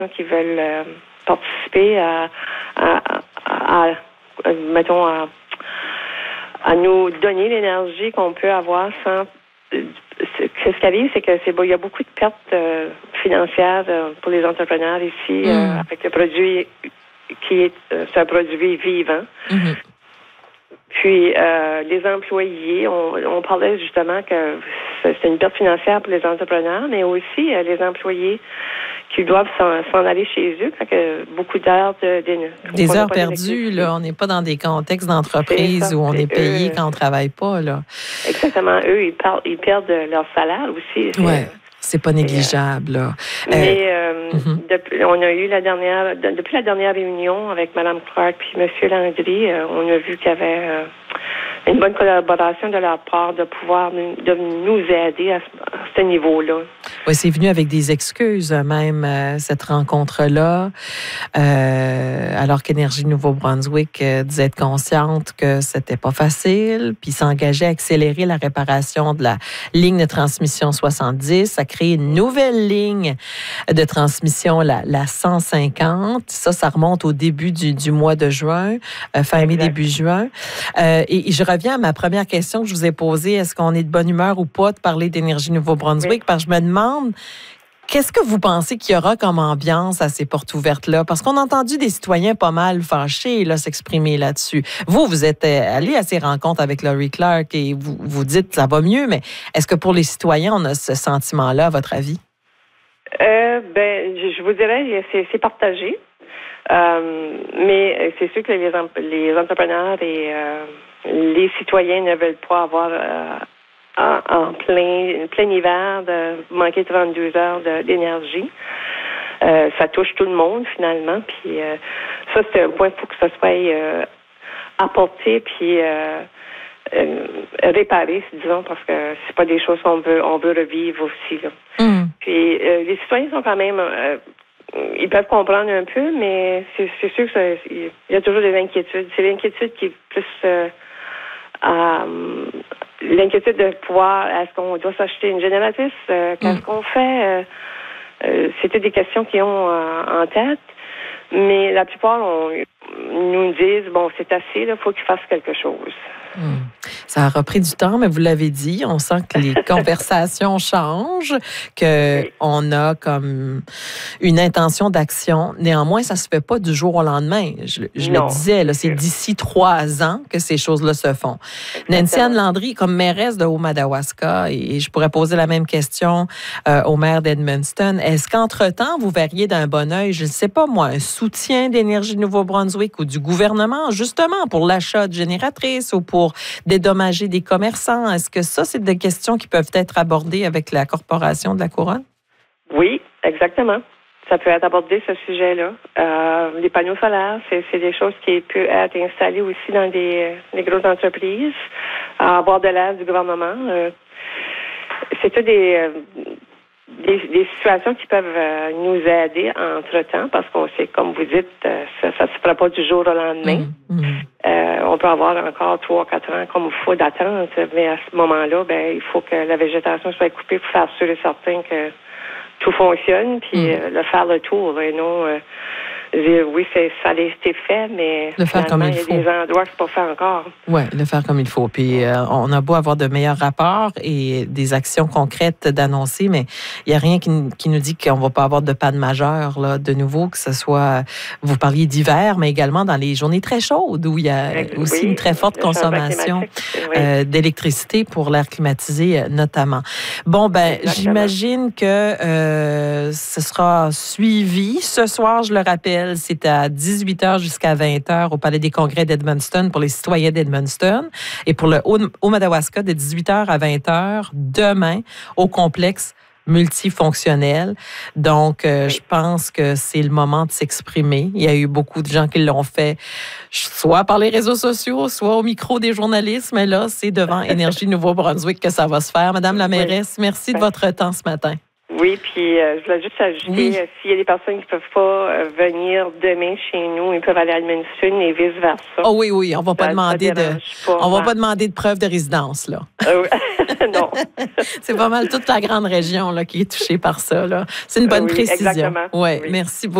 qui veulent participer mettons, à nous donner l'énergie qu'on peut avoir sans... Ce qui arrive, c'est que il y a beaucoup de pertes financières pour les entrepreneurs ici avec le produit qui est c'est un produit vivant. Mm-hmm. Puis les employés, on parlait justement que c'est une perte financière pour les entrepreneurs, mais aussi les employés qui doivent s'en aller chez eux, fait que beaucoup d'heures des heures perdues, là. On n'est pas dans des contextes d'entreprise où on est payé quand on ne travaille pas, là. Exactement. Eux, ils perdent leur salaire aussi. Oui, c'est pas négligeable, là. Mais on a eu depuis la dernière réunion avec Mme Clark puis M. Landry, on a vu qu'il y avait une bonne collaboration de leur part de pouvoir de nous aider à ce niveau-là. Oui, c'est venu avec des excuses, même, cette rencontre-là. Alors qu'Énergie Nouveau-Brunswick disait être consciente que c'était pas facile, puis s'engageait à accélérer la réparation de la ligne de transmission 70, à créer une nouvelle ligne de transmission, la 150. Ça remonte au début du mois de juin, fin mai, début juin. Et je reviens à ma première question que je vous ai posée. Est-ce qu'on est de bonne humeur ou pas de parler d'Énergie Nouveau-Brunswick? Oui. Parce que je me demande, qu'est-ce que vous pensez qu'il y aura comme ambiance à ces portes ouvertes-là? Parce qu'on a entendu des citoyens pas mal fâchés là, s'exprimer là-dessus. Vous êtes allé à ces rencontres avec Laurie Clark et vous dites que ça va mieux, mais est-ce que pour les citoyens, on a ce sentiment-là, à votre avis? Je vous dirais, c'est partagé. Mais c'est sûr que les entrepreneurs et les citoyens ne veulent pas avoir en plein hiver de manquer 32 heures d'énergie. Ça touche tout le monde finalement. Puis ça, c'est un point pour que ça soit apporté puis réparé, disons, parce que c'est pas des choses qu'on veut revivre aussi là. Mm. Puis les citoyens sont quand même ils peuvent comprendre un peu, mais c'est sûr qu'il y a toujours des inquiétudes. C'est l'inquiétude qui est plus l'inquiétude de pouvoir, est-ce qu'on doit s'acheter une génératrice? Qu'est-ce qu'on fait? C'était des questions qu'ils ont en tête, mais la plupart nous disent, bon, c'est assez, il faut qu'ils fassent quelque chose. Ça a repris du temps, mais vous l'avez dit, on sent que les conversations changent, qu'on a comme une intention d'action. Néanmoins, ça se fait pas du jour au lendemain. Je le disais, là, c'est d'ici 3 ans que ces choses-là se font. Nancy-Anne Landry, comme mairesse de Haut-Madawaska, et je pourrais poser la même question au maire d'Edmundston, est-ce qu'entre-temps, vous verriez d'un bon œil, je ne sais pas moi, un soutien d'Énergie Nouveau-Brunswick ou du gouvernement, justement, pour l'achat de génératrices ou pour dédommager des commerçants? Est-ce que ça, c'est des questions qui peuvent être abordées avec la Corporation de la Couronne? Oui, exactement. Ça peut être abordé, ce sujet-là. Les panneaux solaires, c'est des choses qui peuvent être installées aussi dans les grosses entreprises, avoir de l'aide du gouvernement. C'est tout des situations qui peuvent nous aider entre-temps, parce qu'on sait, comme vous dites, ça ne se fera pas du jour au lendemain. On peut avoir encore 3-4 ans comme il faut d'attente, mais à ce moment-là, il faut que la végétation soit coupée pour faire sûr et certain que tout fonctionne, puis faire le tour, et non oui, ça a été fait, mais le faire comme il faut. Il y a des endroits que c'est pas fait encore. Oui, le faire comme il faut. Puis on a beau avoir de meilleurs rapports et des actions concrètes d'annoncer, mais il n'y a rien qui nous dit qu'on ne va pas avoir de panne majeure, là, de nouveau, que ce soit, vous parliez d'hiver, mais également dans les journées très chaudes, où il y a aussi une très forte consommation d'électricité pour l'air climatisé, notamment. Bon, j'imagine que ce sera suivi. Ce soir, je le rappelle, c'est à 18h jusqu'à 20h au Palais des Congrès d'Edmundston pour les citoyens d'Edmundston et pour le Haut-Madawaska de 18h à 20h demain au complexe multifonctionnel. Donc, je pense que c'est le moment de s'exprimer. Il y a eu beaucoup de gens qui l'ont fait, soit par les réseaux sociaux, soit au micro des journalistes, mais là, c'est devant Énergie Nouveau-Brunswick que ça va se faire. Madame la mairesse, merci de votre temps ce matin. Oui, puis je voulais juste ajouter, s'il y a des personnes qui ne peuvent pas venir demain chez nous, ils peuvent aller à Edmundston et vice-versa. Oh oui, on va pas demander va pas demander de preuve de résidence, là. Non. C'est pas mal toute la grande région là, qui est touchée par ça, là. C'est une bonne précision. Exactement. Oui, merci beaucoup.